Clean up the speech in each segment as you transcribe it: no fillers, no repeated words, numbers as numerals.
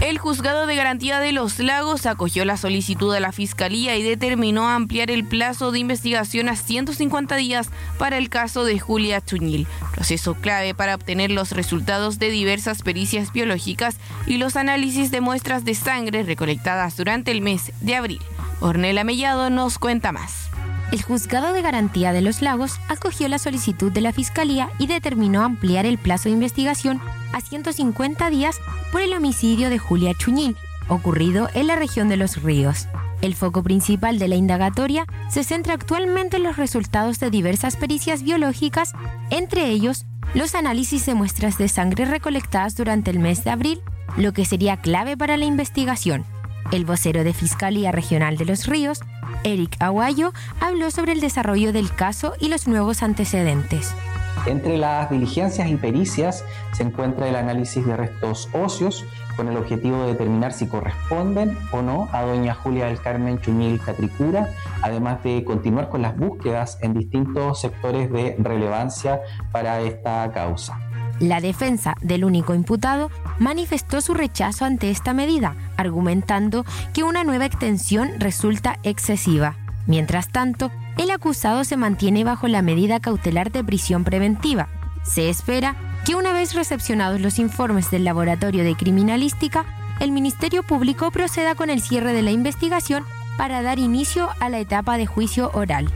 El Juzgado de Garantía de los Lagos acogió la solicitud de la Fiscalía y determinó ampliar el plazo de investigación a 150 días para el caso de Julia Chuñil, proceso clave para obtener los resultados de diversas pericias biológicas y los análisis de muestras de sangre recolectadas durante el mes de abril. Ornella Mellado nos cuenta más. El Juzgado de Garantía de los Lagos acogió la solicitud de la Fiscalía y determinó ampliar el plazo de investigación a 150 días por el homicidio de Julia Chuñil, ocurrido en la región de Los Ríos. El foco principal de la indagatoria se centra actualmente en los resultados de diversas pericias biológicas, entre ellos los análisis de muestras de sangre recolectadas durante el mes de abril, lo que sería clave para la investigación. El vocero de Fiscalía Regional de Los Ríos, Eric Aguayo, habló sobre el desarrollo del caso y los nuevos antecedentes. Entre las diligencias y pericias se encuentra el análisis de restos óseos con el objetivo de determinar si corresponden o no a doña Julia del Carmen Chuñil Catricura, además de continuar con las búsquedas en distintos sectores de relevancia para esta causa. La defensa del único imputado manifestó su rechazo ante esta medida, argumentando que una nueva extensión resulta excesiva. Mientras tanto, el acusado se mantiene bajo la medida cautelar de prisión preventiva. Se espera que una vez recepcionados los informes del Laboratorio de Criminalística, el Ministerio Público proceda con el cierre de la investigación para dar inicio a la etapa de juicio oral.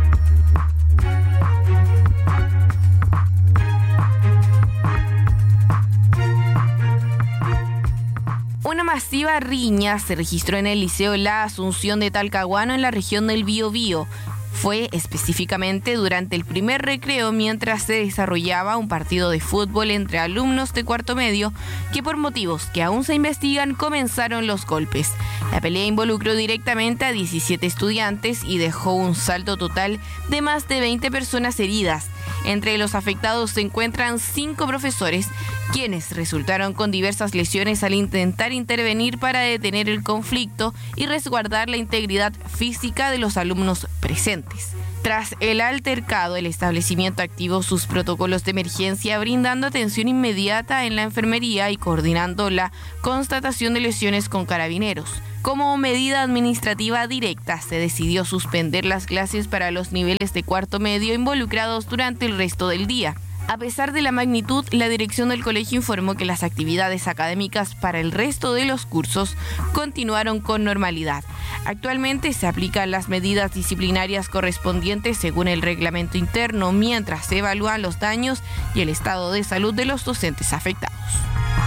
Una masiva riña se registró en el Liceo La Asunción de Talcahuano en la región del Biobío. Fue específicamente durante el primer recreo mientras se desarrollaba un partido de fútbol entre alumnos de cuarto medio que por motivos que aún se investigan comenzaron los golpes. La pelea involucró directamente a 17 estudiantes y dejó un saldo total de más de 20 personas heridas. Entre los afectados se encuentran 5 profesores, quienes resultaron con diversas lesiones al intentar intervenir para detener el conflicto y resguardar la integridad física de los alumnos presentes. Tras el altercado, el establecimiento activó sus protocolos de emergencia, brindando atención inmediata en la enfermería y coordinando la constatación de lesiones con carabineros. Como medida administrativa directa, se decidió suspender las clases para los niveles de cuarto medio involucrados durante el resto del día. A pesar de la magnitud, la dirección del colegio informó que las actividades académicas para el resto de los cursos continuaron con normalidad. Actualmente se aplican las medidas disciplinarias correspondientes según el reglamento interno, mientras se evalúan los daños y el estado de salud de los docentes afectados.